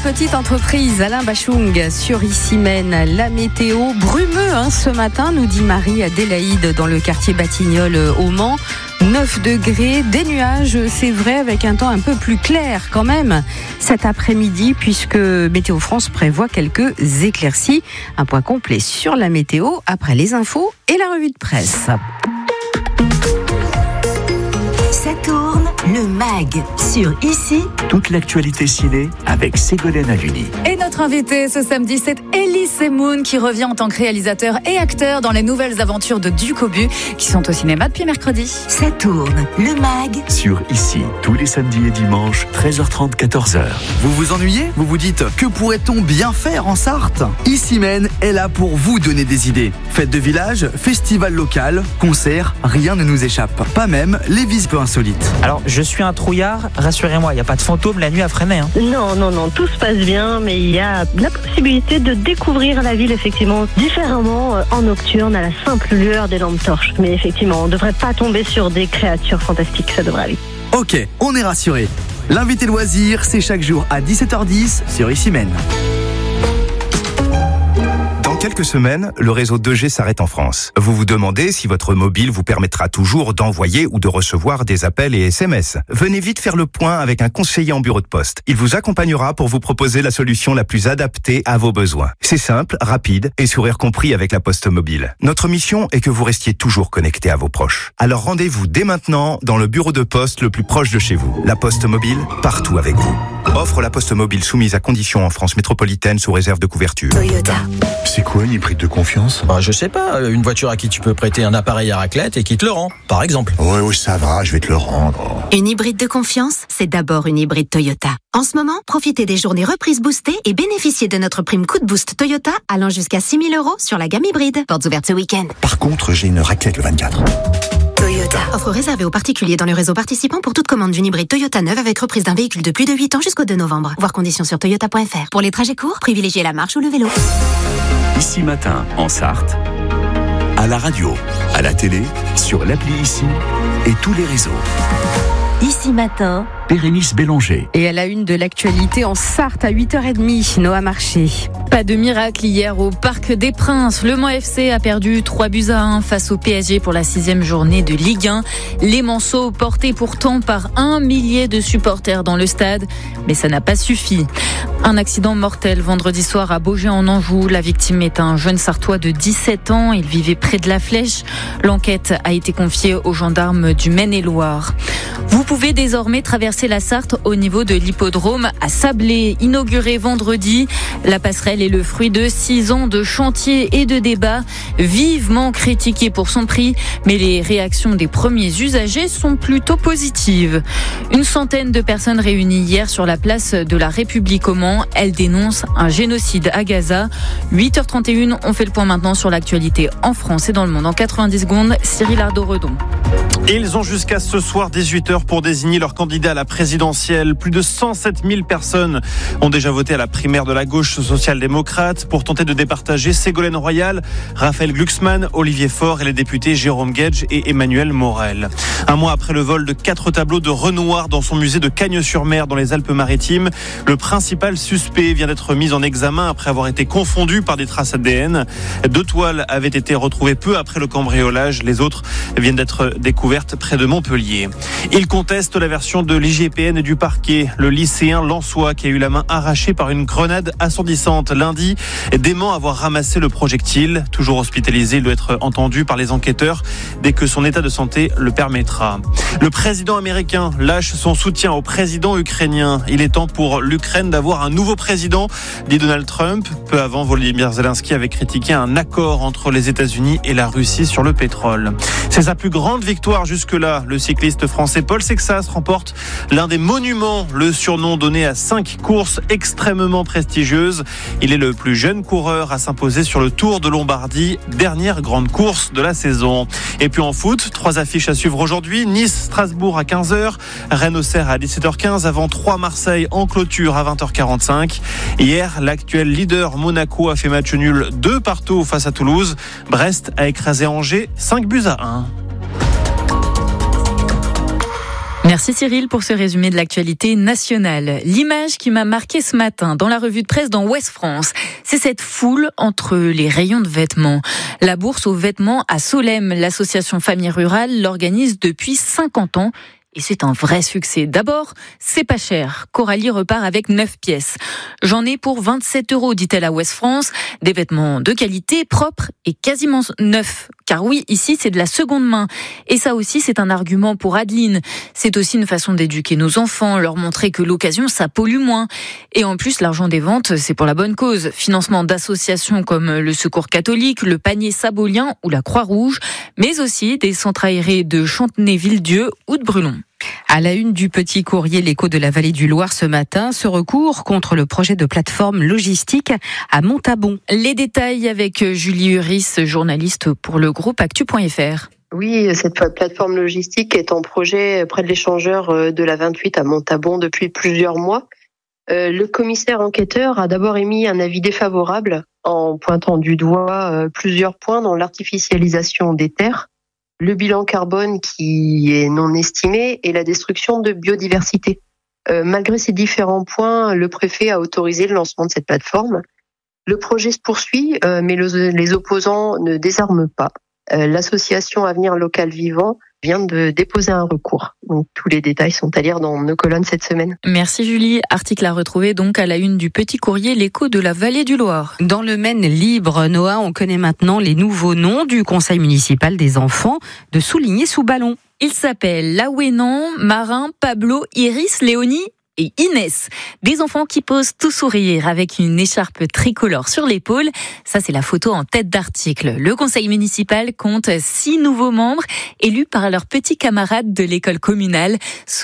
petite entreprise, Alain Bachung sur Issy-Mène. La météo brumeux ce matin, nous dit Marie-Adélaïde dans le quartier Batignolles au Mans. 9 degrés, des nuages, c'est vrai, avec un temps un peu plus clair quand même cet après-midi, puisque Météo France prévoit quelques éclaircies. Un point complet sur la météo après les infos et la revue de presse. Ça tourne, le MAG sur Ici. Toute l'actualité ciné avec Ségolène Haluni. Et notre invité ce samedi, c'est Elie Semoun qui revient en tant que réalisateur et acteur dans les nouvelles aventures de Duc Aubu qui sont au cinéma depuis mercredi. Ça tourne, le MAG Sur Ici, tous les samedis et dimanches, 13h30, 14h. Vous vous ennuyez ? Vous vous dites, que pourrait-on bien faire en Sarthe ? Issy-Mène est là pour vous donner des idées. Fête de village, festival local, concert, rien ne nous échappe. Pas même les visites peu insolites. Alors, je suis un trouillard, rassurez-moi, il n'y a pas de fantôme la nuit à Fresnay. Non, tout se passe bien, mais il y a la possibilité de découvrir la ville, effectivement, différemment en nocturne, à la simple lueur des lampes torches. Mais effectivement, on ne devrait pas tomber sur des créatures fantastiques, ça devrait aller. Ok, on est rassuré. L'invité loisir, c'est chaque jour à 17h10 sur Issy-Mène. Dans quelques semaines, le réseau 2G s'arrête en France. Vous vous demandez si votre mobile vous permettra toujours d'envoyer ou de recevoir des appels et SMS. Venez vite faire le point avec un conseiller en bureau de poste. Il vous accompagnera pour vous proposer la solution la plus adaptée à vos besoins. C'est simple, rapide et sourire compris avec la Poste Mobile. Notre mission est que vous restiez toujours connecté à vos proches. Alors rendez-vous dès maintenant dans le bureau de poste le plus proche de chez vous. La Poste Mobile, partout avec vous. Offre la Poste Mobile soumise à conditions en France métropolitaine sous réserve de couverture. Toyota. C'est quoi une hybride de confiance ? Je sais pas, une voiture à qui tu peux prêter un appareil à raclette et qui te le rend, par exemple. Ouais, ça va, je vais te le rendre. Une hybride de confiance, c'est d'abord une hybride Toyota. En ce moment, profitez des journées reprises boostées et bénéficiez de notre prime coup de boost Toyota allant jusqu'à 6 000 € sur la gamme hybride. Portes ouvertes ce week-end. Par contre, j'ai une raclette le 24. Toyota. Offre réservée aux particuliers dans le réseau participant pour toute commande d'une hybride Toyota neuve avec reprise d'un véhicule de plus de 8 ans jusqu'au 2 novembre. Voir conditions sur toyota.fr. Pour les trajets courts, privilégiez la marche ou le vélo. Ici matin, en Sarthe, à la radio, à la télé, sur l'appli Ici et tous les réseaux. Ici matin, Bérénice Bélanger. Et à la une de l'actualité en Sarthe à 8h30, Noah Marché. Pas de miracle hier au Parc des Princes. Le Mans FC a perdu 3-1 face au PSG pour la 6e journée de Ligue 1. Les Manceaux portés pourtant par 1 millier de supporters dans le stade, mais ça n'a pas suffi. Un accident mortel vendredi soir à Baugé en Anjou. La victime est un jeune Sartois de 17 ans. Il vivait près de la Flèche. L'enquête a été confiée aux gendarmes du Maine-et-Loire. Vous pouvez désormais traverser la Sarthe au niveau de l'hippodrome à Sablé, inauguré vendredi. La passerelle est le fruit de 6 ans de chantier et de débats, vivement critiqué pour son prix, mais les réactions des premiers usagers sont plutôt positives. Une centaine de personnes réunies hier sur la place de la République au Mans. Elles dénoncent un génocide à Gaza. 8h31, on fait le point maintenant sur l'actualité en France et dans le monde. En 90 secondes, Cyril Ardo-Redon. Et ils ont jusqu'à ce soir 18h pour désigner leur candidat à la présidentielle. Plus de 107 000 personnes ont déjà voté à la primaire de la gauche social-démocrate pour tenter de départager Ségolène Royal, Raphaël Glucksmann, Olivier Faure et les députés Jérôme Guedj et Emmanuel Morel. Un mois après le vol de 4 tableaux de Renoir dans son musée de Cagnes-sur-Mer dans les Alpes-Maritimes, le principal suspect vient d'être mis en examen après avoir été confondu par des traces ADN. 2 toiles avaient été retrouvées peu après le cambriolage. Les autres viennent d'être découvertes près de Montpellier. Il conteste la version de l'IGPN et du parquet. Le lycéen lensois qui a eu la main arrachée par une grenade assourdissante lundi dément avoir ramassé le projectile. Toujours hospitalisé, il doit être entendu par les enquêteurs dès que son état de santé le permettra. Le président américain lâche son soutien au président ukrainien. Il est temps pour l'Ukraine d'avoir un nouveau président, dit Donald Trump. Peu avant, Volodymyr Zelensky avait critiqué un accord entre les États-Unis et la Russie sur le pétrole. C'est sa plus grande victoire jusque-là. Le cycliste français Paul Sexas remporte l'un des monuments, le surnom donné à 5 courses extrêmement prestigieuses. Il est le plus jeune coureur à s'imposer sur le Tour de Lombardie, dernière grande course de la saison. Et puis en foot, 3 affiches à suivre aujourd'hui. Nice-Strasbourg à 15h, Rennes-Auxerre à 17h15, avant 3 Marseille en clôture à 20h45. Hier, l'actuel leader Monaco a fait match nul 2-2 face à Toulouse. Brest a écrasé Angers 5-1. Merci Cyril pour ce résumé de l'actualité nationale. L'image qui m'a marqué ce matin dans la revue de presse dans Ouest France, c'est cette foule entre les rayons de vêtements. La bourse aux vêtements à Solesmes, l'association Famille Rurale, l'organise depuis 50 ans. Et c'est un vrai succès. D'abord, c'est pas cher. Coralie repart avec 9 pièces. J'en ai pour 27 €, dit-elle à Ouest France. Des vêtements de qualité, propres et quasiment neufs. Car oui, ici, c'est de la seconde main. Et ça aussi, c'est un argument pour Adeline. C'est aussi une façon d'éduquer nos enfants, leur montrer que l'occasion, ça pollue moins. Et en plus, l'argent des ventes, c'est pour la bonne cause. Financement d'associations comme le Secours catholique, le Panier Sabolien ou la Croix-Rouge, mais aussi des centres aérés de Chantenay-Villedieu ou de Brulon. À la une du Petit Courrier, l'Écho de la Vallée du Loir ce matin, ce recours contre le projet de plateforme logistique à Montabon. Les détails avec Julie Uris, journaliste pour le groupe Actu.fr. Oui, cette plateforme logistique est en projet près de l'échangeur de la 28 à Montabon depuis plusieurs mois. Le commissaire enquêteur a d'abord émis un avis défavorable en pointant du doigt plusieurs points dans l'artificialisation des terres, le bilan carbone qui est non estimé et la destruction de biodiversité. Malgré ces différents points, le préfet a autorisé le lancement de cette plateforme. Le projet se poursuit, mais les opposants ne désarment pas. L'association Avenir Local Vivant vient de déposer un recours. Donc, tous les détails sont à lire dans nos colonnes cette semaine. Merci Julie. Article à retrouver donc à la une du Petit Courrier, l'Écho de la Vallée du Loir. Dans le Maine libre, Noah, on connaît maintenant les nouveaux noms du conseil municipal des enfants de Souligné-sous-Ballon. Ils s'appellent Laouénan, Marin, Pablo, Iris, Léonie et Inès. Des enfants qui posent tout sourire avec une écharpe tricolore sur l'épaule. Ça, c'est la photo en tête d'article. Le conseil municipal compte 6 nouveaux membres élus par leurs petits camarades de l'école communale,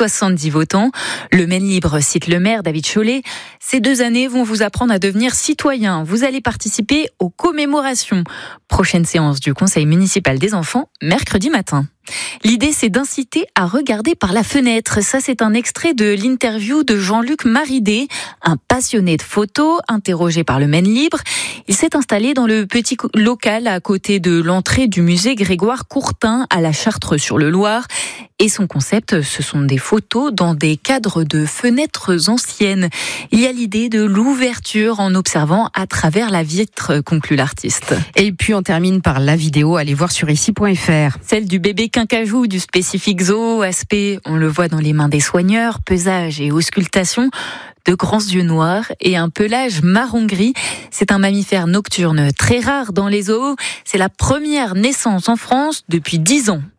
70 votants. Le Maine libre cite le maire David Chollet. Ces 2 années vont vous apprendre à devenir citoyen. Vous allez participer aux commémorations. Prochaine séance du conseil municipal des enfants, mercredi matin. L'idée, c'est d'inciter à regarder par la fenêtre. Ça, c'est un extrait de l'interview de Jean-Luc Maridé, un passionné de photos, interrogé par le Maine libre. Il s'est installé dans le petit local à côté de l'entrée du musée Grégoire Courtin à la Chartre-sur-le-Loir. Et son concept, ce sont des photos dans des cadres de fenêtres anciennes. Il y a l'idée de l'ouverture en observant à travers la vitre, conclut l'artiste. Et puis on termine par la vidéo, allez voir sur ici.fr. Celle du bébé quincajou du spécifique zoo, aspect, on le voit dans les mains des soigneurs, pesage et auscultation, de grands yeux noirs et un pelage marron-gris. C'est un mammifère nocturne très rare dans les zoos. C'est la première naissance en France depuis 10 ans.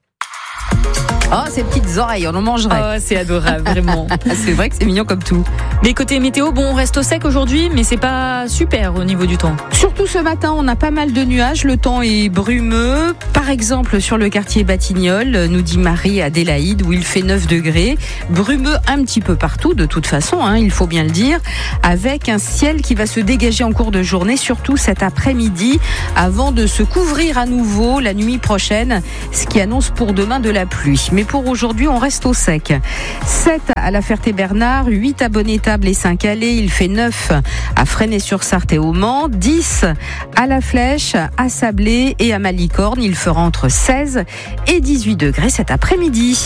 Oh, ces petites oreilles, on en mangerait. Oh, c'est adorable, vraiment. C'est vrai que c'est mignon comme tout. Mais côté météo, bon, on reste au sec aujourd'hui, mais c'est pas super au niveau du temps. Surtout ce matin, on a pas mal de nuages, le temps est brumeux. Par exemple, sur le quartier Batignolles, nous dit Marie-Adélaïde, où il fait 9 degrés. Brumeux un petit peu partout, de toute façon, il faut bien le dire, avec un ciel qui va se dégager en cours de journée, surtout cet après-midi, avant de se couvrir à nouveau la nuit prochaine, ce qui annonce pour demain de la pluie. Mais pour aujourd'hui, on reste au sec. 7 à la Ferté-Bernard, 8 à Bonnétable et Saint-Calais, il fait 9 à Fresnay-sur-Sarthe et au Mans, 10 à La Flèche, à Sablé et à Malicorne, il fera entre 16 et 18 degrés cet après-midi.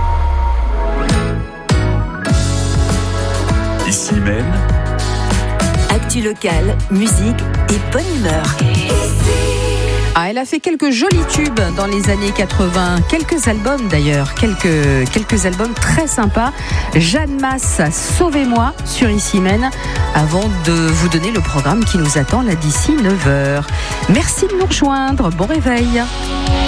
Ici même. Actu locale, musique et bonne humeur. Ah, elle a fait quelques jolis tubes dans les années 80, quelques albums d'ailleurs, quelques albums très sympas. Jeanne Masse, Sauvez-moi sur Ici Même, avant de vous donner le programme qui nous attend là d'ici 9h. Merci de nous rejoindre, bon réveil.